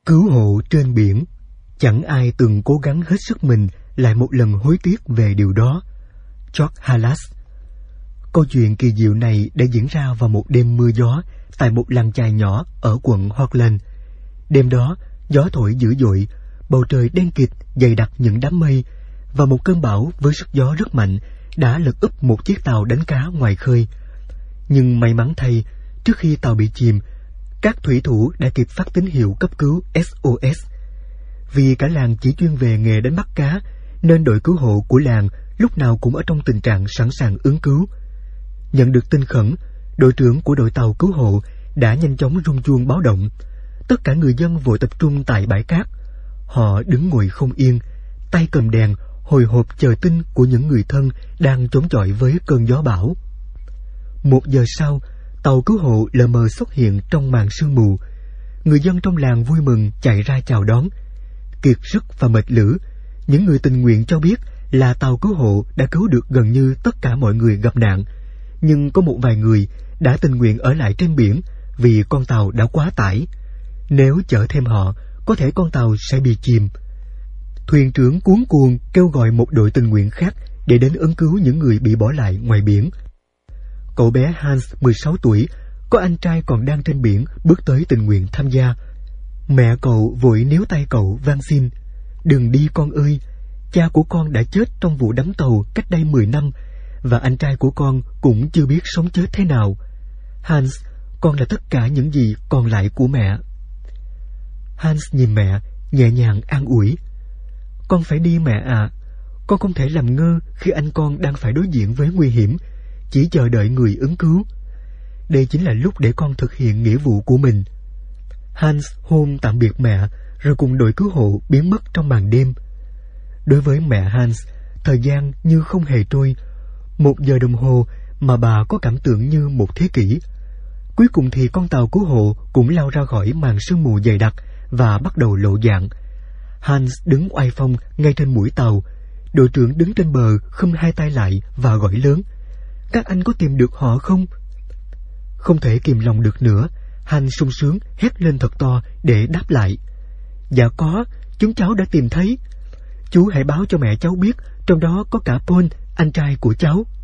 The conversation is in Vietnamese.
Cứu hộ trên biển, chẳng ai từng cố gắng hết sức mình lại một lần hối tiếc về điều đó. George Halas. Câu chuyện kỳ diệu này đã diễn ra vào một đêm mưa gió tại một làng chài nhỏ ở quận Portland. Đêm đó, gió thổi dữ dội, bầu trời đen kịt dày đặc những đám mây, và một cơn bão với sức gió rất mạnh đã lật úp một chiếc tàu đánh cá ngoài khơi. Nhưng may mắn thay, trước khi tàu bị chìm, các thủy thủ đã kịp phát tín hiệu cấp cứu SOS. Vì cả làng chỉ chuyên về nghề đánh bắt cá, nên đội cứu hộ của làng lúc nào cũng ở trong tình trạng sẵn sàng ứng cứu. Nhận được tin khẩn, đội trưởng của đội tàu cứu hộ đã nhanh chóng rung chuông báo động. Tất cả người dân vội tập trung tại bãi cát. Họ đứng ngồi không yên, tay cầm đèn, hồi hộp chờ tin của những người thân đang chống chọi với cơn gió bão. 1 giờ sau, tàu cứu hộ lờ mờ xuất hiện trong màn sương mù. Người dân trong làng vui mừng chạy ra chào đón. Kiệt sức và mệt lử, những người tình nguyện cho biết là tàu cứu hộ đã cứu được gần như tất cả mọi người gặp nạn, nhưng có một vài người đã tình nguyện ở lại trên biển vì con tàu đã quá tải. Nếu chở thêm họ, có thể con tàu sẽ bị chìm. Thuyền trưởng cuống cuồng kêu gọi một đội tình nguyện khác để đến ứng cứu những người bị bỏ lại ngoài biển. Cậu bé Hans, 16 tuổi, có anh trai còn đang trên biển, bước tới tình nguyện tham gia. Mẹ cậu vội níu tay cậu van xin: "Đừng đi con ơi, cha của con đã chết trong vụ đắm tàu cách đây 10 năm, và anh trai của con cũng chưa biết sống chết thế nào. Hans, con là tất cả những gì còn lại của mẹ." Hans nhìn mẹ, nhẹ nhàng an ủi: "Con phải đi mẹ ạ. Con không thể làm ngơ khi anh con đang phải đối diện với nguy hiểm, chỉ chờ đợi người ứng cứu. Đây chính là lúc để con thực hiện nghĩa vụ của mình." Hans hôn tạm biệt mẹ, rồi cùng đội cứu hộ biến mất trong màn đêm. Đối với mẹ Hans, thời gian như không hề trôi. 1 giờ đồng hồ mà bà có cảm tưởng như một thế kỷ. Cuối cùng thì con tàu cứu hộ cũng lao ra khỏi màn sương mù dày đặc và bắt đầu lộ dạng. Hans đứng oai phong ngay trên mũi tàu. Đội trưởng đứng trên bờ khum 2 tay lại và gọi lớn: "Các anh có tìm được họ không?" Không thể kìm lòng được nữa, Hans sung sướng hét lên thật to để đáp lại: "Dạ có, chúng cháu đã tìm thấy. Chú hãy báo cho mẹ cháu biết, trong đó có cả Paul, anh trai của cháu."